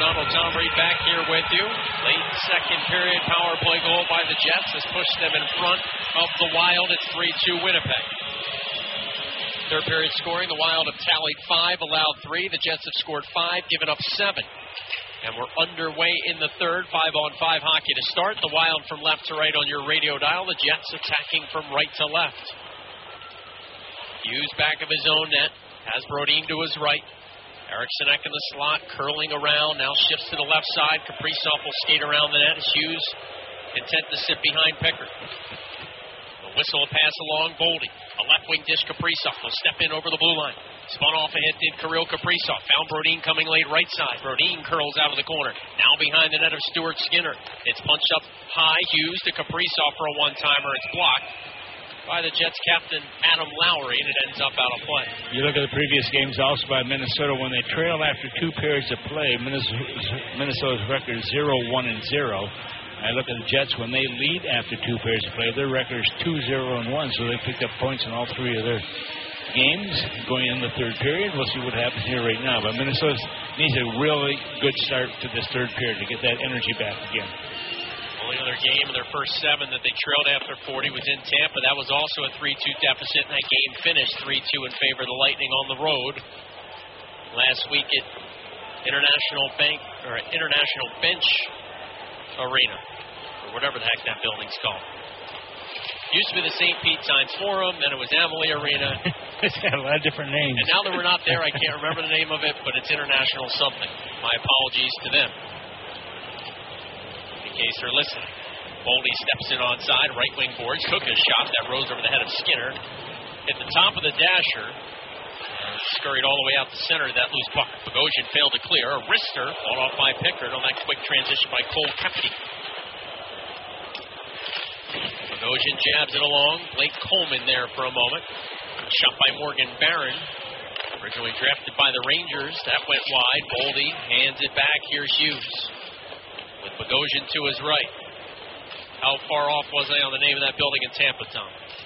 McDonald, Tom Reed back here with you. Late second period power play goal by the Jets has pushed them in front of the Wild. It's 3-2 Winnipeg. Third period scoring, the Wild have tallied 5, allowed 3. The Jets have scored 5, given up 7. And we're underway in the third, 5-on-5 hockey to start. The Wild from left to right on your radio dial. The Jets attacking from right to left. Hughes back of his own net. Has Brodin to his right. Eriksson Ek in the slot, curling around. Now shifts to the left side. Kaprizov will skate around the net as Hughes content to sit behind Pickard. A whistle, a pass along, Boldy. A left wing dish, Kaprizov. He'll step in over the blue line. Spun off ahead, did Kirill Kaprizov. Found Brodin coming late right side. Brodin curls out of the corner. Now behind the net of Stuart Skinner. It's punched up high. Hughes to Kaprizov for a one-timer. It's blocked by the Jets captain, Adam Lowry, and it ends up out of play. You look at the previous games also by Minnesota. When they trail after 2 periods of play, Minnesota's record is 0-1-0. I look at the Jets, when they lead after 2 periods of play, their record is 2-0-1, so they picked up points in all 3 of their games going in the third period. We'll see what happens here right now. But Minnesota needs a really good start to this third period to get that energy back again. Only other game in their first 7 that they trailed after 40 was in Tampa. That was also a 3-2 deficit, and that game finished 3-2 in favor of the Lightning on the road. Last week at International Bench Arena, or whatever the heck that building's called. Used to be the St. Pete Times Forum, then it was Amalie Arena. It's got a lot of different names. And now that we're not there, I can't remember the name of it, but it's International something. My apologies to them. In case they're listening. Boldy steps in onside, right wing boards. Took a shot that rose over the head of Skinner. Hit the top of the dasher. Scurried all the way out the center of that loose puck. Bogosian failed to clear. A wrister fought off by Pickard on that quick transition by Cole Kepke. Bogosian jabs it along. Blake Coleman there for a moment. Shot by Morgan Barron. Originally drafted by the Rangers. That went wide. Boldy hands it back. Here's Hughes. With Bogosian to his right. How far off was I on the name of that building in Tampa, Tom?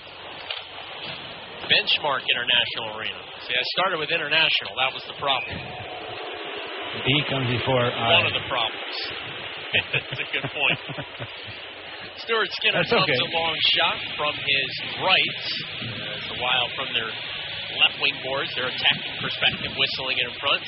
Benchmark International Arena. See, I started with International. That was the problem. D comes before I. One of the problems. That's a good point. Stuart Skinner dumps a long shot from his right. The Wild from their left wing boards, their attacking perspective, whistling it in front.